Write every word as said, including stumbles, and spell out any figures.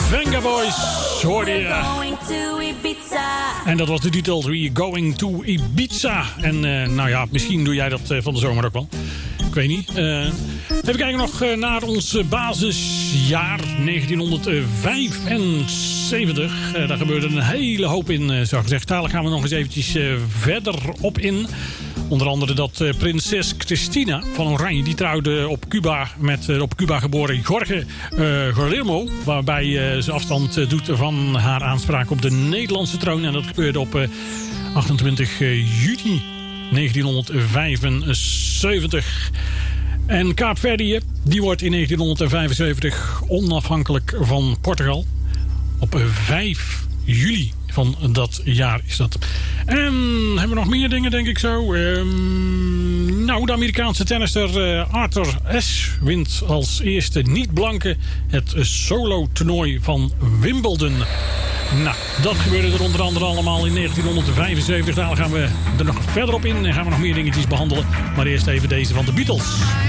Venga Boys, hoorde je. En dat was de titel, We're Going to Ibiza. En uh, nou ja, misschien doe jij dat uh, van de zomer ook wel. Ik weet niet. Uh, even kijken nog uh, naar ons basisjaar negentienhonderdvijfenzeventig. Uh, daar gebeurde een hele hoop in, uh, zo gezegd. Daar gaan we nog eens eventjes uh, verder op in. Onder andere dat uh, prinses Christina van Oranje, die trouwde op Cuba met uh, op Cuba geboren Jorge uh, Guillermo, waarbij uh, ze afstand uh, doet van haar aanspraak op de Nederlandse troon. En dat gebeurde op uh, achtentwintig juni negentienhonderdvijfenzeventig. En Kaapverdië, die wordt in negentienhonderdvijfenzeventig onafhankelijk van Portugal. Op vijf juli van dat jaar is dat. En hebben we nog meer dingen, denk ik zo. Um, nou, de Amerikaanse tennister uh, Arthur Ashe wint als eerste niet-blanke het solo-toernooi van Wimbledon. Nou, dat gebeurde er onder andere allemaal in negentienhonderdvijfenzeventig. Daar gaan we er nog verder op in en gaan we nog meer dingetjes behandelen. Maar eerst even deze van de Beatles.